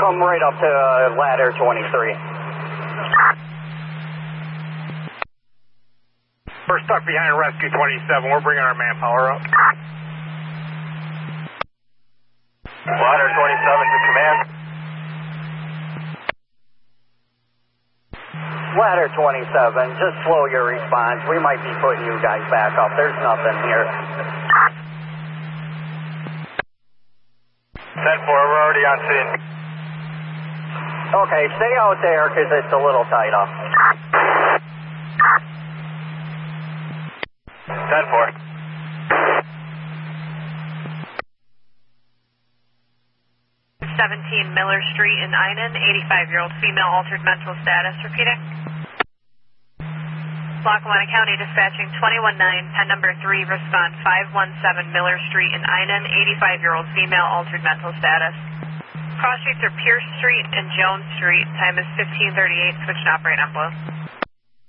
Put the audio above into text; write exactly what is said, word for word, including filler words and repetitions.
come right up to uh, ladder twenty-three. We're stuck behind rescue twenty-seven. We're bringing our manpower up. Ladder twenty-seven to command. Ladder twenty-seven, just slow your response. We might be putting you guys back up. There's nothing here. ten four, we're already on scene. Okay, stay out there because it's a little tight up. ten four. seventeen Miller Street in Einan, eighty-five-year-old female altered mental status. Repeating. Lackawanna County dispatching twenty-one nine, pen number three, respond five one seven Miller Street in Einan, eighty-five-year-old female altered mental status. Cross streets are Pierce Street and Jones Street. Time is fifteen thirty-eight. Switch to operate on blue.